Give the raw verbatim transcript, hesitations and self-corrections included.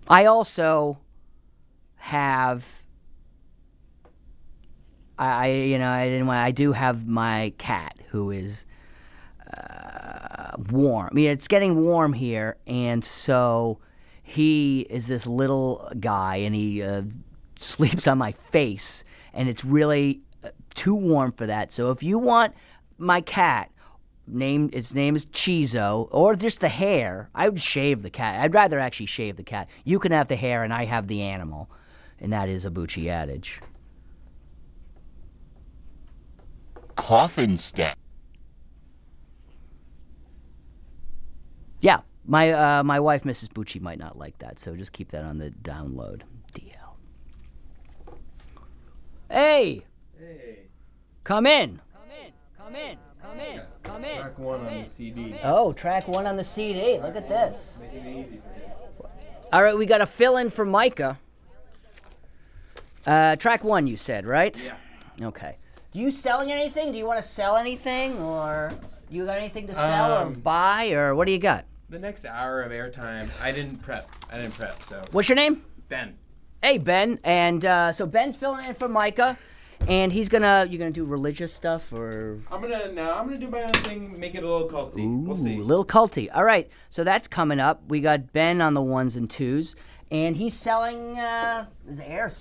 I also have, I you know I didn't want, I do have my cat who is uh, warm. I mean, it's getting warm here, and so he is this little guy, and he uh, sleeps on my face, and it's really uh, too warm for that. So if you want my cat, name its name is Chizo, or just the hair, I would shave the cat. I'd rather actually shave the cat. You can have the hair, and I have the animal, and that is a Bucci adage. Coffin stack. Yeah, my uh, my wife, Missus Bucci, might not like that, so just keep that on the download. D L. Hey! Hey. Come in. Come in. Come in. Come in. Come in. Track one on the C D. Oh, track one on the C D. Look at this. Make it easy for you. All right, we got a fill in for Micah. Uh, track one, you said, right? Yeah. Okay. Do you selling anything? Do you want to sell anything, or you got anything to sell Um, or buy, or what do you got? The next hour of airtime, I didn't prep. I didn't prep, so. What's your name? Ben. Hey, Ben. And uh, so Ben's filling in for Micah, and he's gonna. You gonna do religious stuff or? I'm gonna no. I'm gonna do my own thing. Make it a little culty. Ooh, We'll see. a little culty. All right, so that's coming up. We got Ben on the ones and twos, and he's selling uh, his air